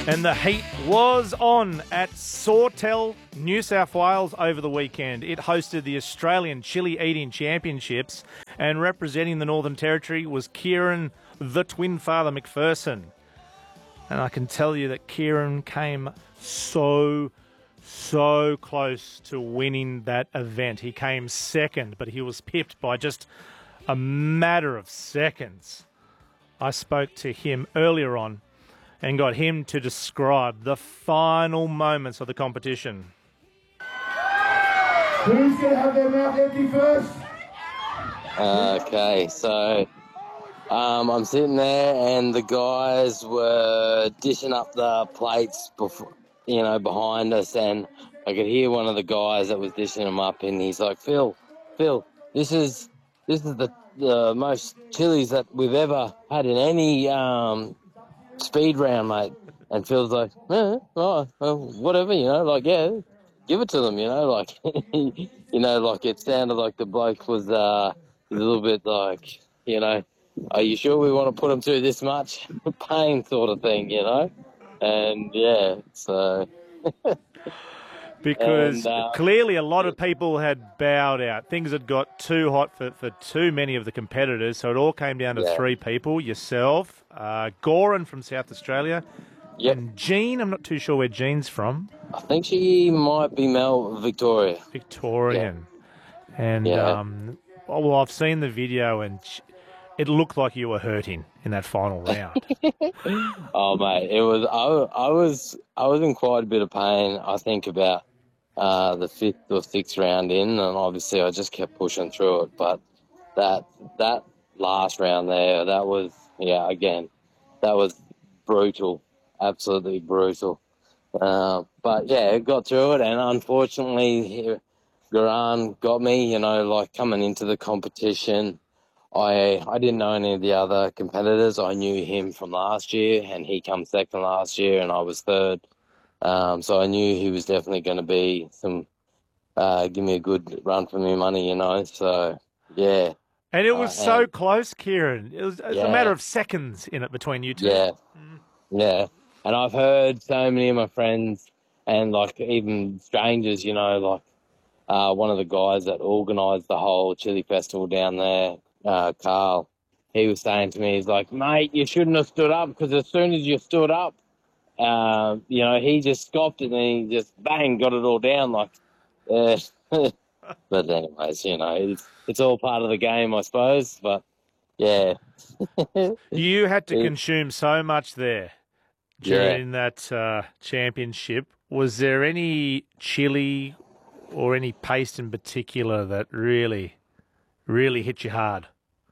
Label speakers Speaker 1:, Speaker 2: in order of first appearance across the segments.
Speaker 1: And the heat was on at Sawtell, New South Wales over the weekend. It hosted the Australian Chili Eating Championships, and representing the Northern Territory was Kieran the Twin Father McPherson. And I can tell you that Kieran came so close to winning that event. He came second, but he was pipped by just a matter of seconds. I spoke to him earlier on and got him to describe the final moments of the competition.
Speaker 2: Who's going to have their mouth empty first?
Speaker 3: Okay, so I'm sitting there and the guys were dishing up the plates before, behind us, and I could hear one of the guys that was dishing them up, and he's like, Phil, this is the most chilies that we've ever had in any speed round, mate. And Phil's like, whatever, yeah, give it to them, like, like it sounded like the bloke was a little bit like, are you sure we want to put them through this much pain sort of thing, And yeah, so.
Speaker 1: Because clearly a lot of people had bowed out. Things had got too hot for too many of the competitors, so it all came down to three people: yourself, Goran from South Australia, and Jean. I'm not too sure where Jean's from.
Speaker 3: I think she might be Victorian.
Speaker 1: And well, I've seen the video, and it looked like you were hurting in that final round.
Speaker 3: Oh mate, it was. I was in quite a bit of pain. I think about the fifth or sixth round in, and obviously I just kept pushing through it. But that last round there, that was that was brutal, absolutely brutal. But yeah, it got through it, and unfortunately, Goran got me. Like coming into the competition, I didn't know any of the other competitors. I knew him from last year, and he come second last year, and I was third. So I knew he was definitely going to be give me a good run for my money, So, yeah.
Speaker 1: And it was so close, Kieran. It was a matter of seconds in it between you two.
Speaker 3: Yeah, yeah. And I've heard so many of my friends and, like, even strangers, like one of the guys that organised the whole chili festival down there, Carl, he was saying to me, he's like, mate, you shouldn't have stood up, because as soon as you stood up, he just scoffed it and he just, bang, got it all down. Like, but anyways, it's all part of the game, I suppose. But, yeah.
Speaker 1: You had to consume so much there during that championship. Was there any chili or any paste in particular that really hit you hard?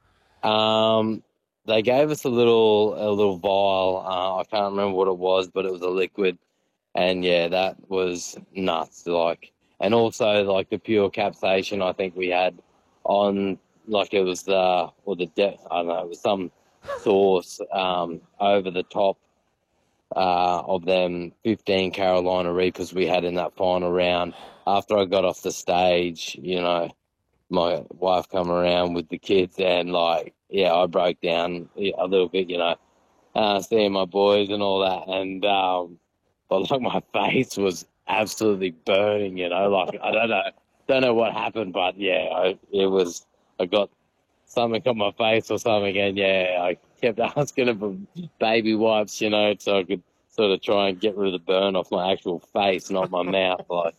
Speaker 3: They gave us a little vial. I can't remember what it was, but it was a liquid, and that was nuts. Like, and also like the pure capsaicin, I think we had on, like it was I don't know, it was some sauce over the top of them 15 Carolina Reapers we had in that final round. After I got off the stage, my wife come around with the kids, and I broke down a little bit, seeing my boys and all that, and but like my face was absolutely burning, like I don't know what happened, but I got something on my face or something, and I kept asking for baby wipes, so I could sort of try and get rid of the burn off my actual face, not my mouth, but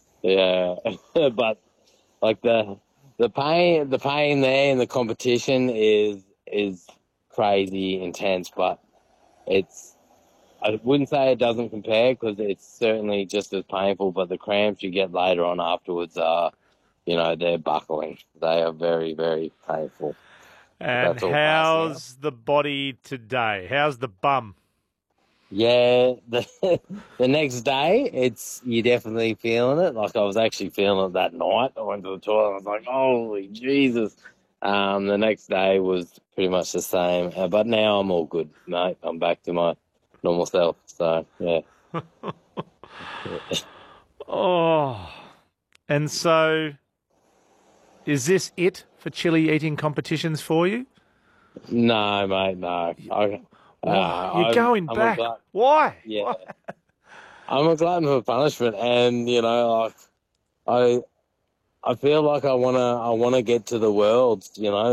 Speaker 3: like the pain there in the competition is crazy intense, but I wouldn't say it doesn't compare, because it's certainly just as painful, but the cramps you get later on afterwards are, they're buckling. They are very, very painful.
Speaker 1: And how's the body today? How's the bum?
Speaker 3: Yeah, the next day, you're definitely feeling it. Like, I was actually feeling it that night. I went to the toilet and I was like, holy Jesus. The next day was pretty much the same. But now I'm all good, mate. I'm back to my normal self. So, yeah.
Speaker 1: Oh. And so, is this it for chili eating competitions for you?
Speaker 3: No, mate, no.
Speaker 1: You're going back. Why?
Speaker 3: Yeah.
Speaker 1: Why?
Speaker 3: I'm a glutton for punishment, and like I feel like I wanna get to the world,